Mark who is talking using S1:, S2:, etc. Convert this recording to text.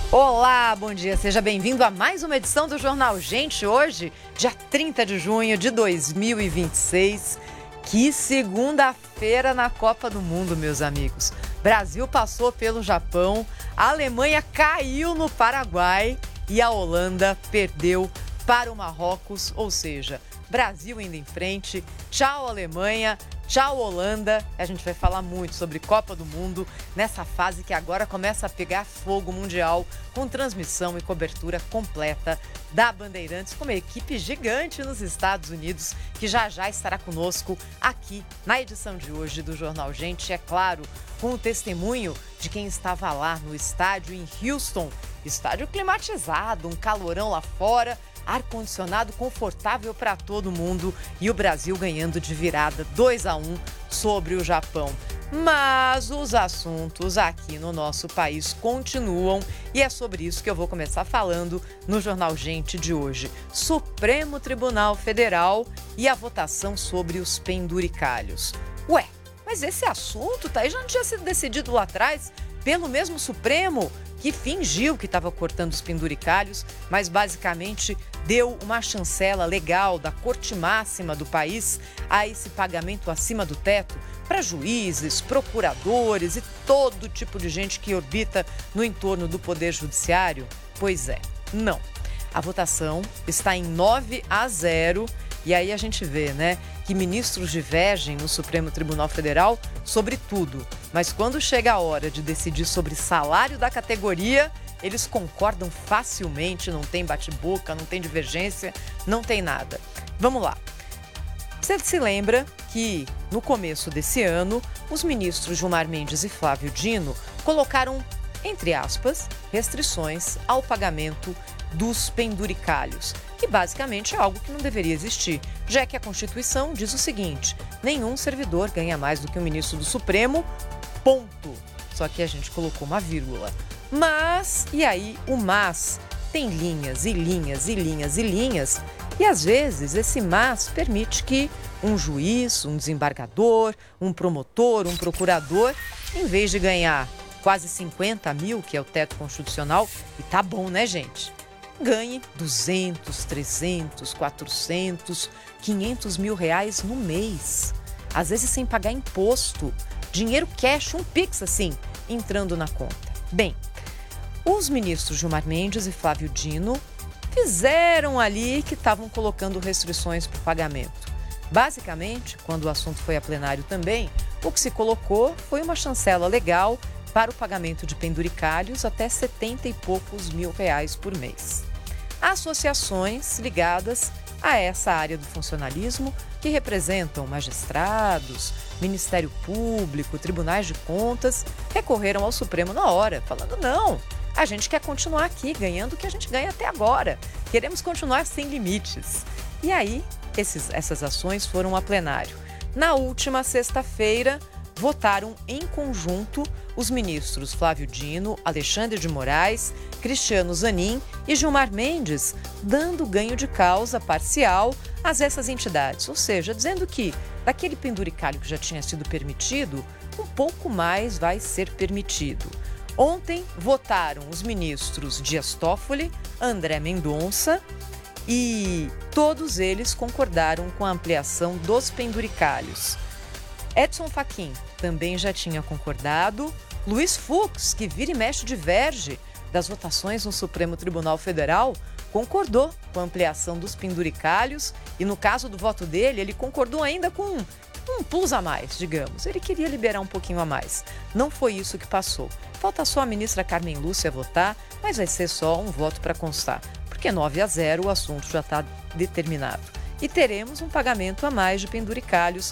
S1: Olá, bom dia, seja bem-vindo a mais uma edição do Jornal Gente. Hoje, dia 30 de junho de 2026, que segunda-feira na Copa do Mundo, meus amigos. Brasil passou pelo Japão, a Alemanha caiu no Paraguai e a Holanda perdeu para o Marrocos, ou seja, Brasil indo em frente. Tchau, Alemanha. Tchau, Holanda. A gente vai falar muito sobre Copa do Mundo nessa fase que agora começa a pegar fogo mundial, com transmissão e cobertura completa da Bandeirantes, com uma equipe gigante nos Estados Unidos, que já estará conosco aqui na edição de hoje do Jornal Gente. É claro, com o testemunho de quem estava lá no estádio em Houston, estádio climatizado, um calorão lá fora, ar-condicionado confortável para todo mundo e o Brasil ganhando de virada 2-1 sobre o Japão. Mas os assuntos aqui no nosso país continuam e é sobre isso que eu vou começar falando no Jornal Gente de hoje. Supremo Tribunal Federal e a votação sobre os penduricalhos. Ué, mas esse assunto já não tinha sido decidido lá atrás pelo mesmo Supremo, que fingiu que estava cortando os penduricalhos, mas basicamente deu uma chancela legal da Corte Máxima do país a esse pagamento acima do teto para juízes, procuradores e todo tipo de gente que orbita no entorno do Poder Judiciário? Pois é, não. A votação está em 9-0 e aí a gente vê, né, que ministros divergem no Supremo Tribunal Federal sobre tudo. Mas quando chega a hora de decidir sobre salário da categoria, eles concordam facilmente, não tem bate-boca, não tem divergência, não tem nada. Vamos lá. Você se lembra que, no começo desse ano, os ministros Gilmar Mendes e Flávio Dino colocaram, entre aspas, restrições ao pagamento dos penduricalhos, que basicamente é algo que não deveria existir, já que a Constituição diz o seguinte: nenhum servidor ganha mais do que o ministro do Supremo, ponto. Só que a gente colocou uma vírgula. Mas, e aí o mas tem linhas e linhas e linhas e linhas, e às vezes esse mas permite que um juiz, um desembargador, um promotor, um procurador, em vez de ganhar quase 50 mil, que é o teto constitucional, e tá bom, né, gente? Ganhe 200, 300, 400, 500 mil reais no mês. Às vezes sem pagar imposto. Dinheiro cash, um pix assim, entrando na conta. Bem, os ministros Gilmar Mendes e Flávio Dino fizeram ali que estavam colocando restrições para o pagamento. Basicamente, quando o assunto foi a plenário também, o que se colocou foi uma chancela legal para o pagamento de penduricalhos até 70 e poucos mil reais por mês. Associações ligadas a essa área do funcionalismo, que representam magistrados, Ministério Público, tribunais de contas, recorreram ao Supremo na hora, falando: não, a gente quer continuar aqui ganhando o que a gente ganha até agora, queremos continuar sem limites. E aí, essas ações foram a plenário. Na última sexta-feira, votaram em conjunto os ministros Flávio Dino, Alexandre de Moraes, Cristiano Zanin e Gilmar Mendes, dando ganho de causa parcial a essas entidades, ou seja, dizendo que daquele penduricalho que já tinha sido permitido, um pouco mais vai ser permitido. Ontem votaram os ministros Dias Toffoli, André Mendonça, e todos eles concordaram com a ampliação dos penduricalhos. Edson Fachin também já tinha concordado. Luiz Fux, que vira e mexe diverge das votações no Supremo Tribunal Federal, concordou com a ampliação dos penduricalhos e, no caso do voto dele, ele concordou ainda com um plus a mais, digamos. Ele queria liberar um pouquinho a mais. Não foi isso que passou. Falta só a ministra Carmen Lúcia votar, mas vai ser só um voto para constar, porque 9-0 o assunto já está determinado. E teremos um pagamento a mais de penduricalhos